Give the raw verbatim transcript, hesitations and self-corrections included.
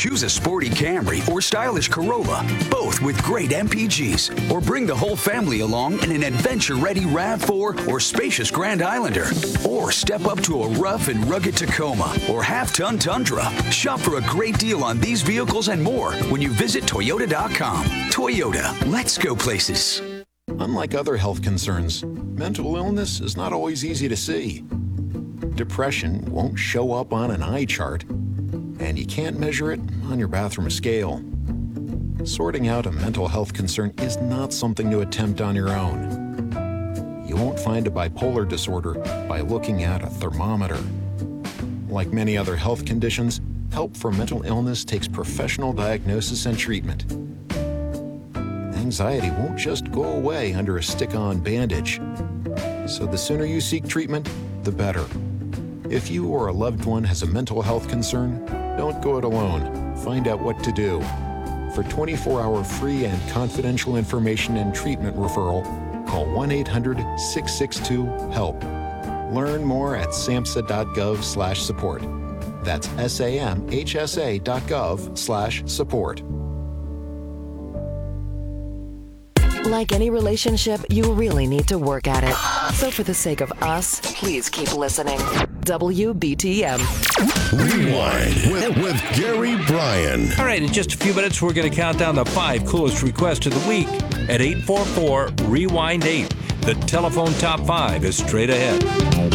Choose a sporty Camry or stylish Corolla, both with great M P Gs. Or bring the whole family along in an adventure-ready RAV four or spacious Grand Islander. Or step up to a rough and rugged Tacoma or half-ton Tundra. Shop for a great deal on these vehicles and more when you visit Toyota dot com. Toyota, let's go places. Unlike other health concerns, mental illness is not always easy to see. Depression won't show up on an eye chart, and you can't measure it on your bathroom scale. Sorting out a mental health concern is not something to attempt on your own. You won't find a bipolar disorder by looking at a thermometer. Like many other health conditions, help for mental illness takes professional diagnosis and treatment. Anxiety won't just go away under a stick-on bandage. So the sooner you seek treatment, the better. If you or a loved one has a mental health concern, don't go it alone. Find out what to do. For twenty-four hour free and confidential information and treatment referral, call one eight hundred six six two HELP. Learn more at samhsa dot gov slash support. That's S A M H S A dot gov slash support. Like any relationship, you really need to work at it. So for the sake of us, please keep listening. W B T M. Rewind with, with Gary Bryan. All right, in just a few minutes, we're going to count down the five coolest requests of the week at eight four four, rewind eight. The telephone top five is straight ahead.